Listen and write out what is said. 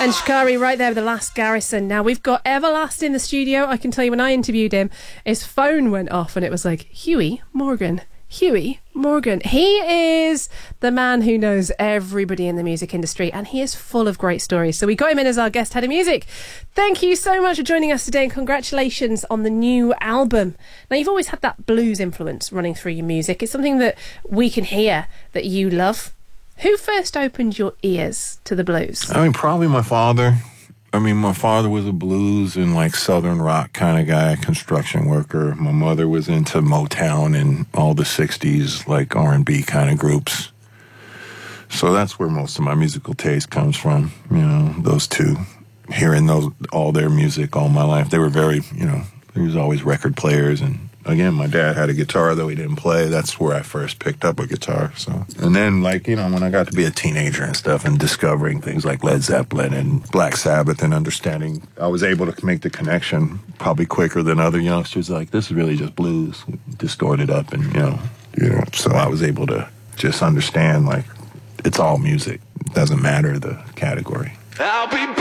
And Shikari right there with The Last Garrison. Now, we've got Everlast in the studio. I can tell you when I interviewed him, his phone went off and it was like, Huey Morgan. He is the man who knows everybody in the music industry, and he is full of great stories. So we got him in as our guest head of music. Thank you so much for joining us today, and congratulations on the new album. Now, you've always had that blues influence running through your music. It's something that we can hear that you love. Who first opened your ears to the blues? I mean, probably my father. My father was a blues and like Southern rock kind of guy, construction worker. My mother was into Motown and all the 60s, like R&B kind of groups. So that's where most of my musical taste comes from, those two. Hearing all their music all my life. They were very, there was always record players. And again, my dad had a guitar, though he didn't play. That's where I first picked up a guitar. So, and then, when I got to be a teenager and stuff and discovering things like Led Zeppelin and Black Sabbath and understanding, I was able to make the connection probably quicker than other youngsters. Like, this is really just blues, distorted up, and so I was able to just understand, like, it's all music. It doesn't matter the category. I'll be